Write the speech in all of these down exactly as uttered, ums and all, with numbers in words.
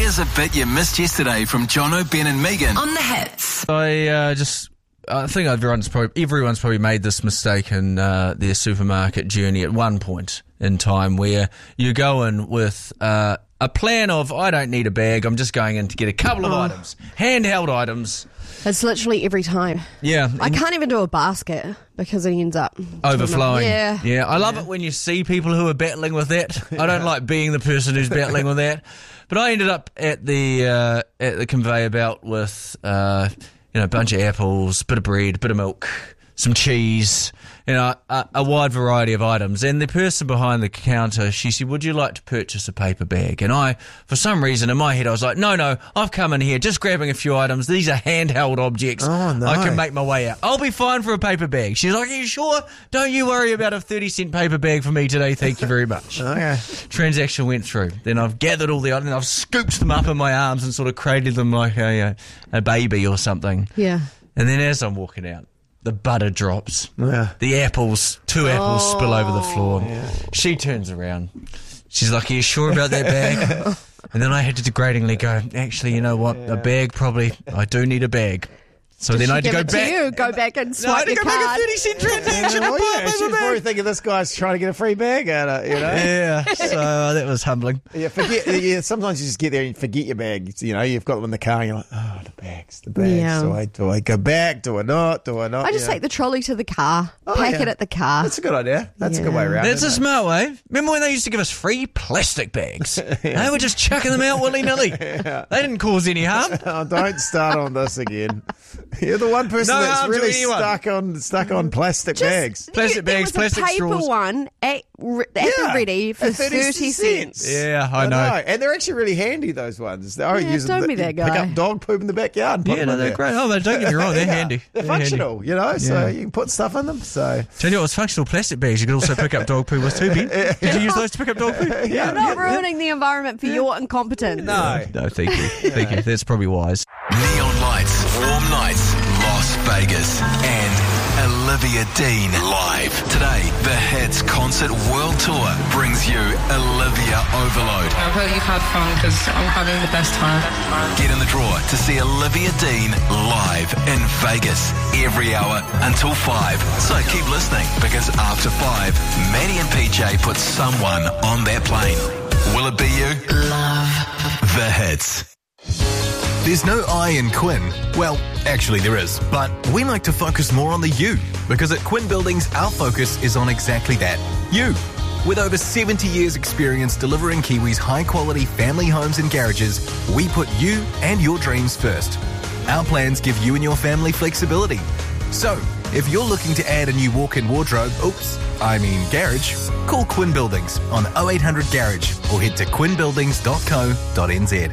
Here's a bit you missed yesterday from Jono, Ben and Megan on The Hits. I uh, just... I think everyone's probably, everyone's probably made this mistake in uh, their supermarket journey at one point in time where you go in with uh, a plan of, I don't need a bag, I'm just going in to get a couple of oh. items, handheld items. It's literally every time. Yeah. I can't even do a basket because it ends up overflowing. Yeah. Yeah. I love yeah. it when you see people who are battling with that. I don't like being the person who's battling with that. But I ended up at the uh, at the conveyor belt with... Uh, You know, a bunch of apples, bit of bread, bit of milk, some cheese, you know, a, a wide variety of items. And the person behind the counter, she said, would you like to purchase a paper bag? And I, for some reason, in my head, I was like, no, no, I've come in here just grabbing a few items. These are handheld objects. Oh, no. I can make my way out. I'll be fine for a paper bag. She's like, are you sure? Don't you worry about a thirty cent paper bag for me today. Thank you very much. Okay. Transaction went through. Then I've gathered all the items, I've scooped them up in my arms and sort of cradled them like a, a baby or something. Yeah. And then as I'm walking out, the butter drops. Yeah. The apples, two apples Oh. spill over the floor. Yeah. She turns around. She's like, are you sure about that bag? And then I had to degradingly go, actually, you know what? Yeah. A bag probably, I do need a bag. So Did then she I had to give go it back. To you? Go back and No, I swipe had to your go make a card. thirty cent transaction. Oh, and buy yeah, a paper she's bag. probably thinking this guy's trying to get a free bag out of, you know? Yeah, so uh, that was humbling. Yeah, forget. Yeah, sometimes you just get there and forget your bag. You know, you've got them in the car and you're like, oh, the bags, the bags. Yeah. Do I, do I go back? Do I not? Do I not? I just You know? take the trolley to the car, Oh, pack yeah. it at the car. That's a good idea. That's a good Yeah. way around. That's a isn't it? smart way. Remember when they used to give us free plastic bags? They were just chucking them out willy-nilly. They didn't cause any harm. Oh, don't start on this again. You're the one person No that's harm to really anyone. stuck on stuck on plastic bags. Plastic You- bags, there was plastic a paper straws. one at, re- at Yeah, the ready for at thirty cents. Yeah, I know. And they're actually really handy, those ones. I Yeah, use them don't to be that pick guy. up dog poop in the backyard and put Yeah, them no, in they're there. great. Oh, they don't get me wrong, they're Yeah, handy. They're, handy. functional, you know, so Yeah. you can put stuff in them. So Tell you what, it's functional plastic bags. You could also pick up dog poo with too, Ben. Did you use those to pick up dog poo? yeah, You're not ruining the environment for your incompetence. no. No, thank you. Thank you. That's probably wise. Neon lights, warm nights, Las Vegas, and Olivia Dean live. Today, The Hits Concert World Tour brings you Olivia Overload. I hope you've had fun because I'm having the best time. Get in the draw to see Olivia Dean live in Vegas every hour until five. So keep listening because after five, Maddie and P J put someone on that plane. Will it be you? Love The Hits. There's no I in Quinn. Well, actually there is, but we like to focus more on the you, because at Quinn Buildings, our focus is on exactly that, you. With over seventy years experience delivering Kiwis high-quality family homes and garages, we put you and your dreams first. Our plans give you and your family flexibility. So, if you're looking to add a new walk-in wardrobe, oops, I mean garage, call Quinn Buildings on oh eight hundred garage or head to quinn buildings dot co dot n z.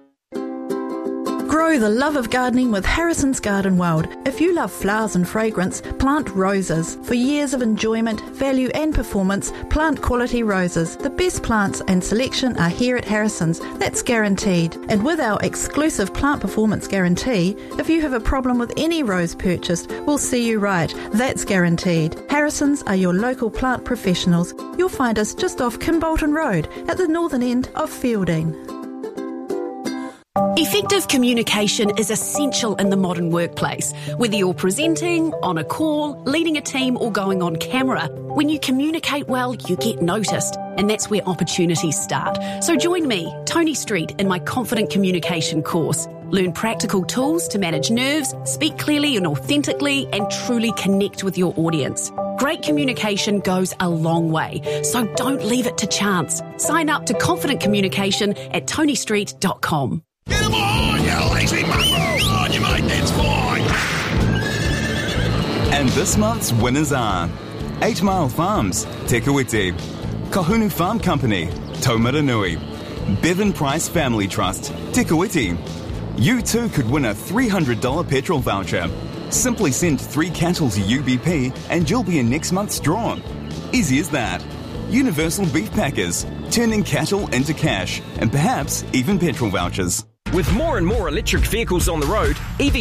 Grow the love of gardening with Harrison's Garden World. If you love flowers and fragrance, plant roses. For years of enjoyment, value and performance, plant quality roses. The best plants and selection are here at Harrison's. That's guaranteed. And with our exclusive plant performance guarantee, if you have a problem with any rose purchased, we'll see you right. That's guaranteed. Harrison's are your local plant professionals. You'll find us just off Kimbolton Road at the northern end of Fielding. Effective communication is essential in the modern workplace. Whether you're presenting, on a call, leading a team or going on camera, when you communicate well, you get noticed. And that's where opportunities start. So join me, Tony Street, in my Confident Communication course. Learn practical tools to manage nerves, speak clearly and authentically, and truly connect with your audience. Great communication goes a long way, so don't leave it to chance. Sign up to Confident Communication at tony street dot com. Get him on, you lazy mongrel! On you, mate, that's fine! And this month's winners are Eight Mile Farms, Te Kuiti, Kahunu Farm Company, Taumaranui, Bevan Price Family Trust, Te Kuiti. You too could win a three hundred dollars petrol voucher. Simply send three cattle to U B P and you'll be in next month's draw. Easy as that. Universal Beef Packers, turning cattle into cash and perhaps even petrol vouchers. With more and more electric vehicles on the road, E V